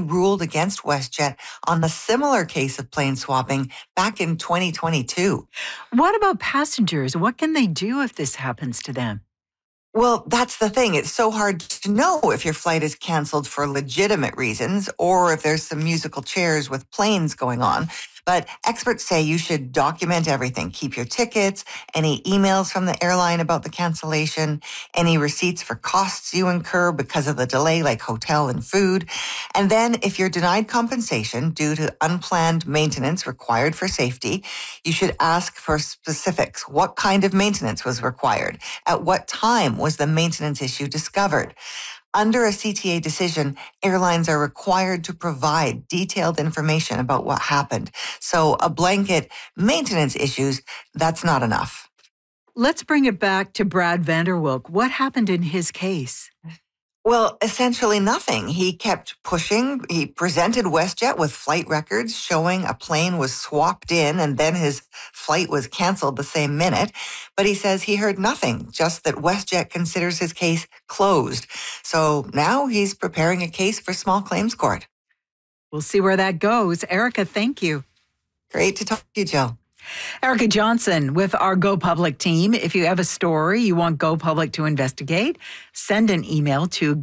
ruled against WestJet on a similar case of plane swapping back in 2022. What about passengers? What can they do if this happens to them? Well, that's the thing. It's so hard to know if your flight is canceled for legitimate reasons or if there's some musical chairs with planes going on. But experts say you should document everything. Keep your tickets, any emails from the airline about the cancellation, any receipts for costs you incur because of the delay, like hotel and food. And then if you're denied compensation due to unplanned maintenance required for safety, you should ask for specifics. What kind of maintenance was required? At what time was the maintenance issue discovered? Under a CTA decision, airlines are required to provide detailed information about what happened. So a blanket maintenance issues, that's not enough. Let's bring it back to Brad Vanderwilk. What happened in his case? Well, essentially nothing. He kept pushing. He presented WestJet with flight records showing a plane was swapped in and then his flight was canceled the same minute. But he says he heard nothing, just that WestJet considers his case closed. So now he's preparing a case for small claims court. We'll see where that goes. Erica, thank you. Great to talk to you, Jill. Erica Johnson with our Go Public team. If you have a story you want Go Public to investigate, send an email to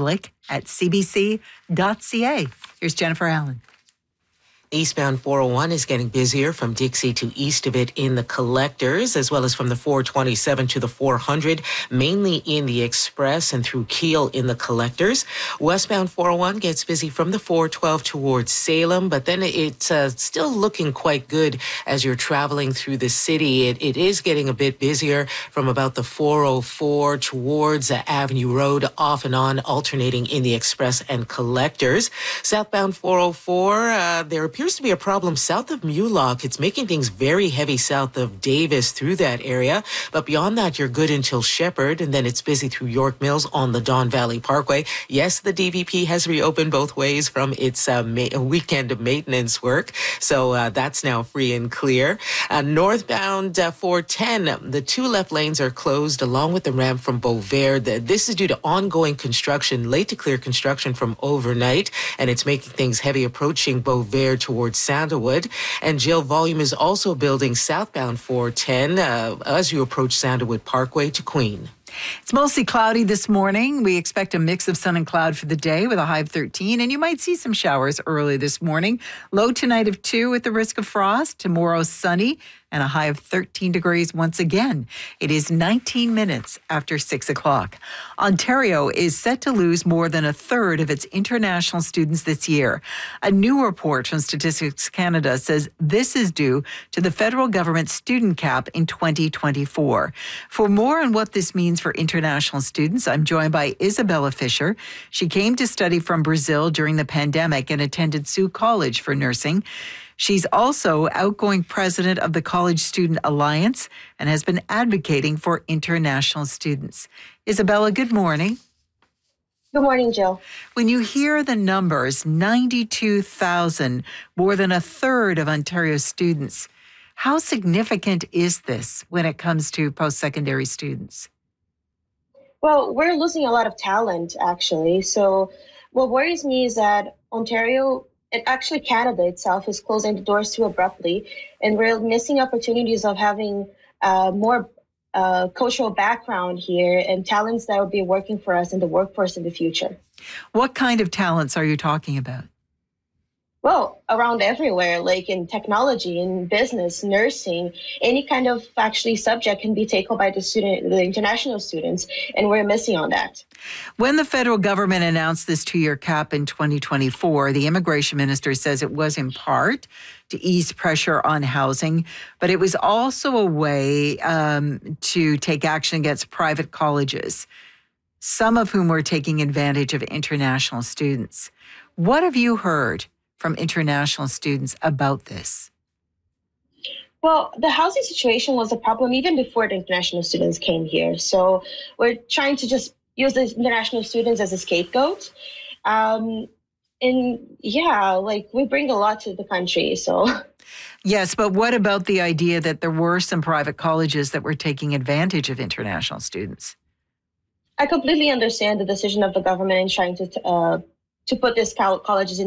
gopublic@cbc.ca. Here's Jennifer Allen. Eastbound 401 is getting busier from Dixie to east of it in the collectors, as well as from the 427 to the 400, mainly in the express and through Kiel in the collectors. Westbound 401 gets busy from the 412 towards Salem, but then it's still looking quite good as you're traveling through the city. It is getting a bit busier from about the 404 towards Avenue Road, off and on, alternating in the express and collectors. Southbound 404, there appears to be a problem south of Mulock. It's making things very heavy south of Davis through that area. But beyond that, you're good until Shepherd, and then it's busy through York Mills on the Don Valley Parkway. Yes, the DVP has reopened both ways from its weekend of maintenance work. So that's now free and clear. Northbound 410, the two left lanes are closed along with the ramp from Beauvert. This is due to ongoing construction, late to clear construction from overnight, and it's making things heavy approaching Beauvert towards Sandalwood. And Jill, volume is also building southbound 410 as you approach Sandalwood Parkway to Queen. It's mostly cloudy this morning. We expect a mix of sun and cloud for the day with a high of 13, and you might see some showers early this morning. Low tonight of 2 with the risk of frost. Tomorrow sunny and a high of 13 degrees once again. It is 19 minutes after 6 o'clock. Ontario is set to lose more than a third of its international students this year. A new report from Statistics Canada says this is due to the federal government student cap in 2024. For more on what this means for international students, I'm joined by Isabella Fisher. She came to study from Brazil during the pandemic and attended Sault College for nursing. She's also outgoing president of the College Student Alliance and has been advocating for international students. Isabella, good morning. Good morning, Jill. When you hear the numbers, 92,000, more than a third of Ontario students, how significant is this when it comes to post-secondary students? Well, we're losing a lot of talent, actually. So what worries me is that Ontario, and actually Canada itself, is closing the doors too abruptly, and we're missing opportunities of having more cultural background here and talents that will be working for us in the workforce in the future. What kind of talents are you talking about? Well, around everywhere, like in technology, in business, nursing, any kind of actually subject can be taken by the international students, and we're missing on that. When the federal government announced this 2-year cap in 2024, the immigration minister says it was in part to ease pressure on housing, but it was also a way to take action against private colleges, some of whom were taking advantage of international students. What have you heard from international students about this? Well, the housing situation was a problem even before the international students came here. So we're trying to just use the international students as a scapegoat. And yeah, like we bring a lot to the country, so. Yes, but what about the idea that there were some private colleges that were taking advantage of international students? I completely understand the decision of the government in trying to put these colleges in